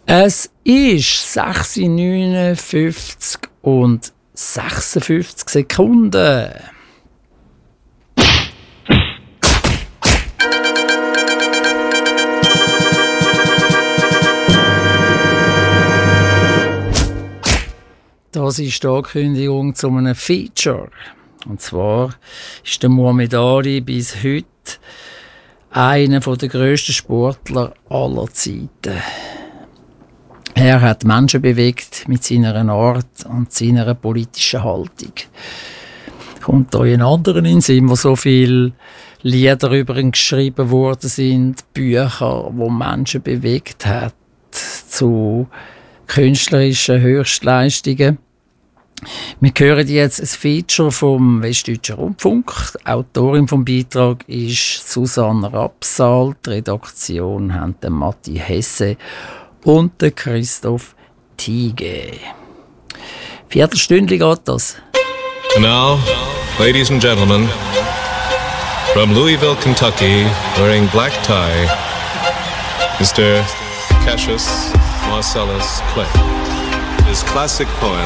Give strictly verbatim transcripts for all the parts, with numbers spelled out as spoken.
Es ist sechs Uhr neunundfünfzig und sechsundfünfzig Sekunden. Das ist die Ankündigung zu einem Feature. Und zwar ist der Muhammad Ali bis heute einer der grössten Sportler aller Zeiten. Er hat Menschen bewegt mit seiner Art und seiner politischen Haltung. Kommt da in anderen in Sinn, wo so viele Lieder über ihn geschrieben worden sind, Bücher, wo Menschen bewegt hat zu künstlerischen Höchstleistungen. Wir hören jetzt ein Feature vom Westdeutschen Rundfunk. Die Autorin vom Beitrag ist Susanne Rapsal. Die Redaktion haben den Matti Hesse und den Christoph Tige. Viertelstündli geht das. And now, ladies and gentlemen, from Louisville, Kentucky, wearing black tie, Mister Cassius Marcellus Clay. His classic poem,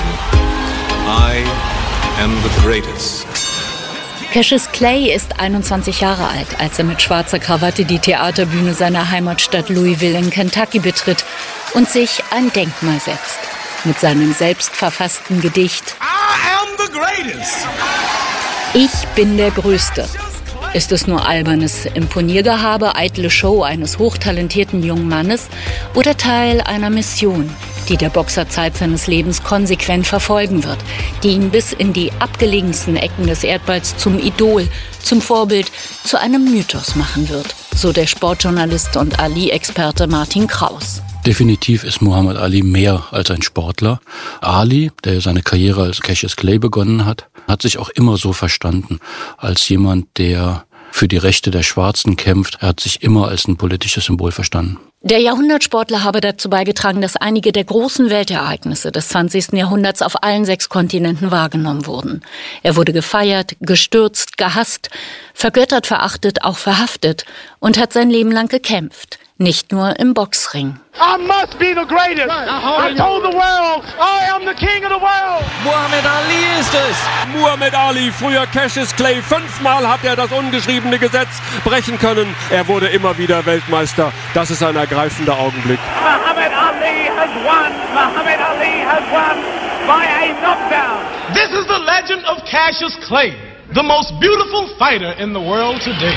I am the greatest. Cassius Clay ist einundzwanzig Jahre alt, als er mit schwarzer Krawatte die Theaterbühne seiner Heimatstadt Louisville in Kentucky betritt und sich ein Denkmal setzt. Mit seinem selbstverfassten Gedicht I am the greatest. Ich bin der Größte. Ist es nur albernes Imponiergehabe, eitle Show eines hochtalentierten jungen Mannes oder Teil einer Mission, die der Boxer Zeit seines Lebens konsequent verfolgen wird, die ihn bis in die abgelegensten Ecken des Erdballs zum Idol, zum Vorbild, zu einem Mythos machen wird, so der Sportjournalist und Ali-Experte Martin Kraus. Definitiv ist Muhammad Ali mehr als ein Sportler. Ali, der seine Karriere als Cassius Clay begonnen hat, hat sich auch immer so verstanden, als jemand, der für die Rechte der Schwarzen kämpft. Er hat sich immer als ein politisches Symbol verstanden. Der Jahrhundertsportler habe dazu beigetragen, dass einige der großen Weltereignisse des zwanzigsten Jahrhunderts auf allen sechs Kontinenten wahrgenommen wurden. Er wurde gefeiert, gestürzt, gehasst, vergöttert, verachtet, auch verhaftet und hat sein Leben lang gekämpft. Nicht nur im Boxring. I must be the greatest. I told the world, I am the king of the world. Muhammad Ali ist es. Muhammad Ali, früher Cassius Clay. Fünfmal hat er das ungeschriebene Gesetz brechen können. Er wurde immer wieder Weltmeister. Das ist ein ergreifender Augenblick. Muhammad Ali has won. Muhammad Ali has won by a knockdown. This is the legend of Cassius Clay, the most beautiful fighter in the world today.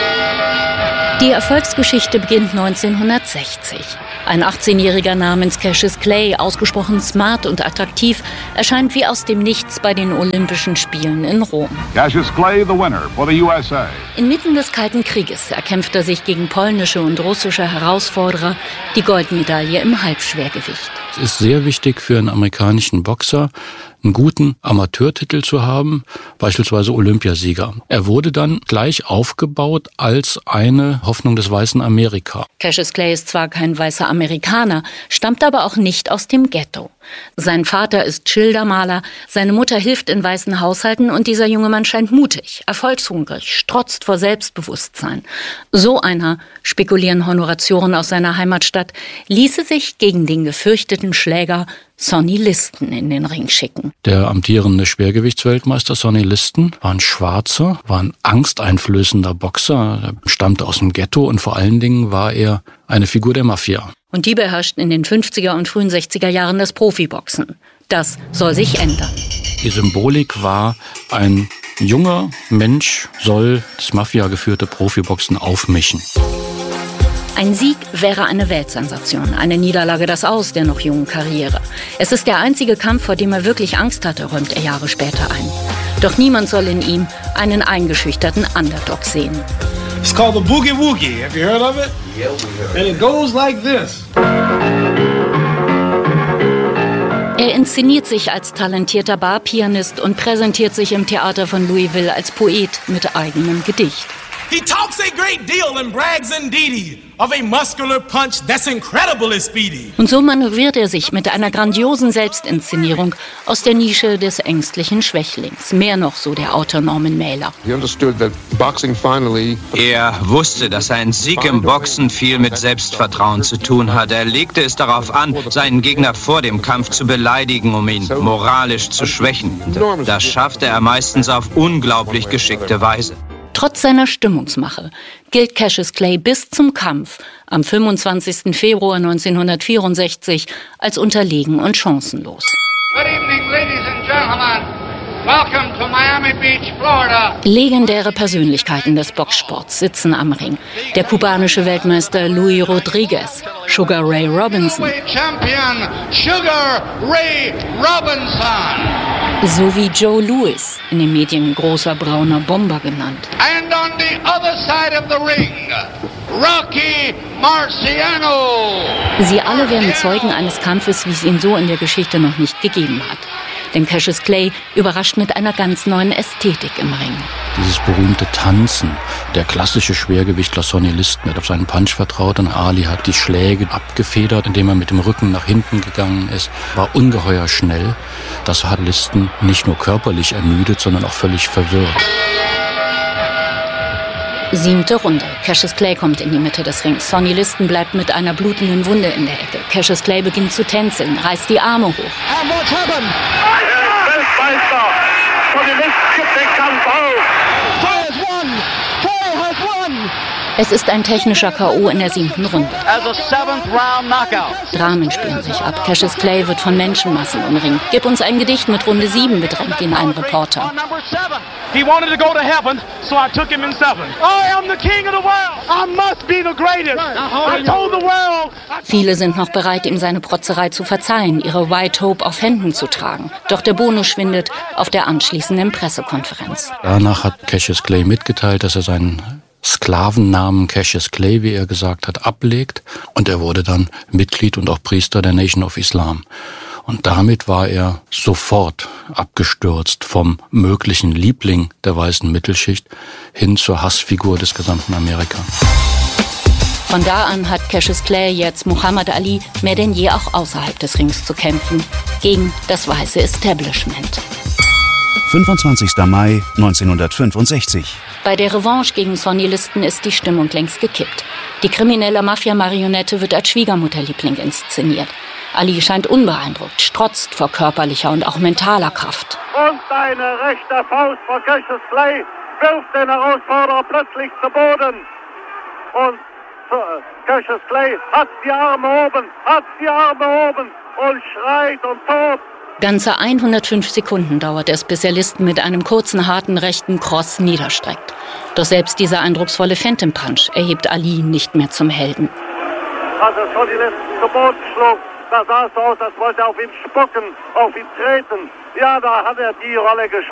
Die Erfolgsgeschichte beginnt neunzehnhundertsechzig. Ein achtzehnjähriger namens Cassius Clay, ausgesprochen smart und attraktiv, erscheint wie aus dem Nichts bei den Olympischen Spielen in Rom. Cassius Clay, the winner for the U S A. Inmitten des Kalten Krieges erkämpft er sich gegen polnische und russische Herausforderer die Goldmedaille im Halbschwergewicht. Es ist sehr wichtig für einen amerikanischen Boxer, einen guten Amateurtitel zu haben, beispielsweise Olympiasieger. Er wurde dann gleich aufgebaut als eine Hoffnung des weißen Amerika. Cassius Clay ist zwar kein weißer Amerikaner, stammt aber auch nicht aus dem Ghetto. Sein Vater ist Schildermaler, seine Mutter hilft in weißen Haushalten und dieser junge Mann scheint mutig, erfolgshungrig, strotzt vor Selbstbewusstsein. So einer, spekulieren Honoratioren aus seiner Heimatstadt, ließe sich gegen den gefürchteten Schläger Sonny Liston in den Ring schicken. Der amtierende Schwergewichtsweltmeister Sonny Liston war ein Schwarzer, war ein angsteinflößender Boxer, er stammte aus dem Ghetto und vor allen Dingen war er eine Figur der Mafia. Und die beherrscht in den fünfziger und frühen sechziger Jahren das Profiboxen. Das soll sich ändern. Die Symbolik war, ein junger Mensch soll das Mafia-geführte Profiboxen aufmischen. Ein Sieg wäre eine Weltsensation, eine Niederlage das Aus der noch jungen Karriere. Es ist der einzige Kampf, vor dem er wirklich Angst hatte, räumt er Jahre später ein. Doch niemand soll in ihm einen eingeschüchterten Underdog sehen. It's called the Boogie Woogie. Have you heard of it? Yeah, we heard. And it goes like this. Er inszeniert sich als talentierter Barpianist und präsentiert sich im Theater von Louisville als Poet mit eigenem Gedicht. He talks a great deal and brags indeedy of a muscular punch that's incredibly speedy. Und so manövriert er sich mit einer grandiosen Selbstinszenierung aus der Nische des ängstlichen Schwächlings. Mehr noch, so der Autor Norman Mailer. Er wusste, dass ein Sieg im Boxen viel mit Selbstvertrauen zu tun hat. Er legte es darauf an, seinen Gegner vor dem Kampf zu beleidigen, um ihn moralisch zu schwächen. Das schaffte er meistens auf unglaublich geschickte Weise. Trotz seiner Stimmungsmache gilt Cassius Clay bis zum Kampf am fünfundzwanzigsten Februar neunzehnhundertvierundsechzig als unterlegen und chancenlos. Good evening, ladies and gentlemen. Welcome to Miami Beach, Florida. Legendäre Persönlichkeiten des Boxsports sitzen am Ring. Der kubanische Weltmeister Luis Rodriguez, Sugar Ray Robinson, Champion Sugar Ray Robinson. Sowie Joe Louis, in den Medien großer brauner Bomber genannt. And on the other side of the ring, Rocky Marciano. Sie alle werden Zeugen eines Kampfes, wie es ihn so in der Geschichte noch nicht gegeben hat. Denn Cassius Clay überrascht mit einer ganz neuen Ästhetik im Ring. Dieses berühmte Tanzen, der klassische Schwergewichtler Sonny Liston hat auf seinen Punch vertraut und Ali hat die Schläge abgefedert, indem er mit dem Rücken nach hinten gegangen ist. War ungeheuer schnell. Das hat Liston nicht nur körperlich ermüdet, sondern auch völlig verwirrt. Siebte Runde. Cassius Clay kommt in die Mitte des Rings. Sonny Liston bleibt mit einer blutenden Wunde in der Ecke. Cassius Clay beginnt zu tänzeln, reißt die Arme hoch. And what's happened? Weltmeister! Sonny Liston gibt den Kampf auf! Clay has won! Clay has won! Es ist ein technischer K O in der siebten Runde. As a seventh round knockout. Dramen spielen sich ab. Cassius Clay wird von Menschenmassen umringt. Gib uns ein Gedicht mit Runde sieben, bedrängt ihn ein Reporter. He wanted to go to heaven, so I took him in seven. I am the king of the world. I must be the greatest. I told the world. Viele sind noch bereit, ihm seine Protzerei zu verzeihen, ihre White Hope auf Händen zu tragen. Doch der Bonus schwindet auf der anschließenden Pressekonferenz. Danach hat Cassius Clay mitgeteilt, dass er seinen Sklavennamen Cassius Clay, wie er gesagt hat, ablegt. Und er wurde dann Mitglied und auch Priester der Nation of Islam. Und damit war er sofort abgestürzt vom möglichen Liebling der weißen Mittelschicht hin zur Hassfigur des gesamten Amerika. Von da an hat Cassius Clay jetzt Muhammad Ali mehr denn je auch außerhalb des Rings zu kämpfen, gegen das weiße Establishment. fünfundzwanzigster Mai neunzehnhundertfünfundsechzig. Bei der Revanche gegen Sonny Liston ist die Stimmung längst gekippt. Die kriminelle Mafia-Marionette wird als Schwiegermutterliebling inszeniert. Ali scheint unbeeindruckt, strotzt vor körperlicher und auch mentaler Kraft. Und eine rechte Faust von Cassius Clay wirft den Herausforderer plötzlich zu Boden. Und Cassius Clay hat die Arme oben, hat die Arme oben und schreit und tobt. Ganze hundertfünf Sekunden dauert es, bis er Liston mit einem kurzen, harten rechten Cross niederstreckt. Doch selbst dieser eindrucksvolle Phantom Punch erhebt Ali nicht mehr zum Helden. Als er Sonny Liston zu Boden schlug, da sah es so aus, als wollte er auf ihn spucken, auf ihn treten. Ja, da hat er die Rolle gespielt.